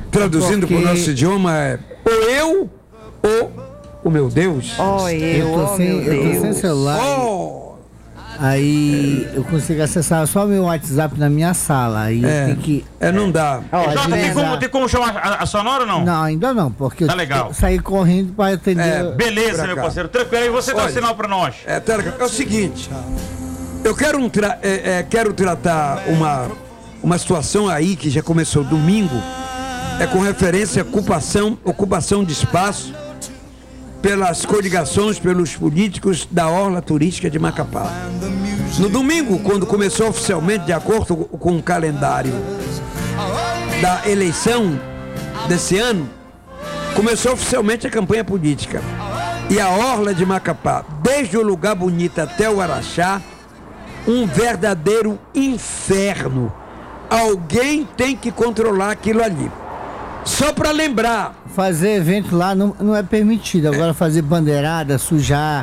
traduzindo para o nosso idioma, é ou eu ou o meu Deus. Eu tô sem celular. Aí eu consigo acessar só meu WhatsApp na minha sala. Aí tem que. Não dá. Tem como chamar a sonora ou não? Não, ainda não, porque tá legal. Eu saí correndo para atender. Beleza, meu parceiro. Tranquilo, aí você dá um sinal para nós. É o seguinte, eu quero tratar uma situação aí que já começou domingo, com referência à ocupação de espaço pelas coligações, pelos políticos da orla turística de Macapá. No domingo, quando começou oficialmente, de acordo com o calendário da eleição desse ano, começou oficialmente a campanha política. E a orla de Macapá, desde o Lugar Bonito até o Araxá, um verdadeiro inferno. Alguém tem que controlar aquilo ali. Só para lembrar. Fazer evento lá não é permitido. Agora fazer bandeirada, sujar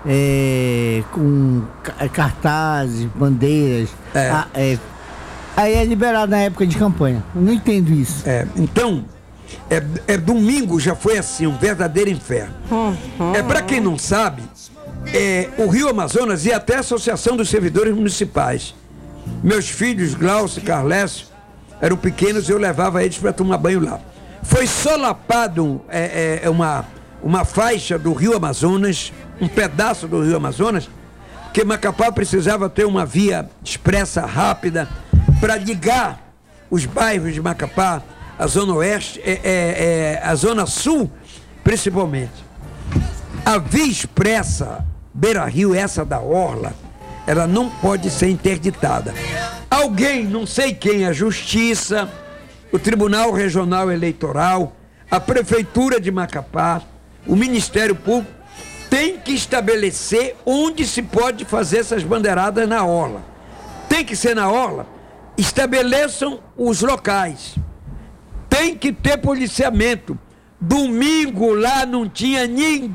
com cartazes, bandeiras. Aí é liberado na época de campanha. Eu não entendo isso. Então, domingo já foi assim, um verdadeiro inferno. Para quem não sabe, o Rio Amazonas e até a Associação dos Servidores Municipais. Meus filhos, Glaucio e Carlécio, eram pequenos e eu levava eles para tomar banho lá. Foi solapado uma faixa do Rio Amazonas, um pedaço do Rio Amazonas, que Macapá precisava ter uma via expressa rápida para ligar os bairros de Macapá, a Zona Oeste, a Zona Sul, principalmente. A via expressa Beira-Rio, essa da Orla, ela não pode ser interditada. Alguém, não sei quem, a Justiça, o Tribunal Regional Eleitoral, a Prefeitura de Macapá, o Ministério Público, tem que estabelecer onde se pode fazer essas bandeiradas na orla. Tem que ser na orla. Estabeleçam os locais. Tem que ter policiamento. Domingo lá não tinha ninguém.